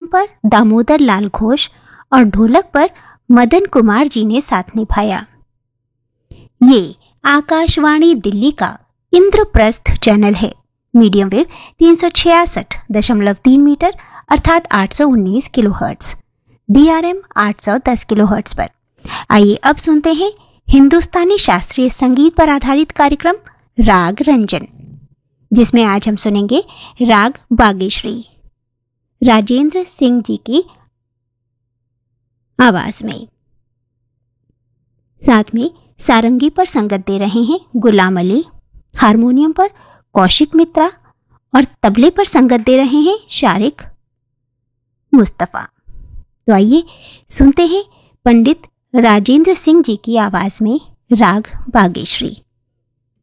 पर दामोदर लाल घोष और ढोलक पर मदन कुमार जी ने साथ निभाया। ये आकाशवाणी दिल्ली का इंद्रप्रस्थ चैनल है। मीडियम वेव 366.3 मीटर अर्थात 819 किलोहर्ट्ज, DRM 810 किलोहर्ट्ज पर। आइए अब सुनते हैं हिंदुस्तानी शास्त्रीय संगीत पर आधारित कार्यक्रम राग रंजन, जिसमें आज हम सुनेंगे राग बागेश्री, राजेंद्र सिंह जी की आवाज में। साथ में सारंगी पर संगत दे रहे हैं गुलाम अली, हारमोनियम पर कौशिक मित्रा और तबले पर संगत दे रहे हैं शारिक मुस्तफा। तो आइए सुनते हैं पंडित राजेंद्र सिंह जी की आवाज में राग बागेश्री।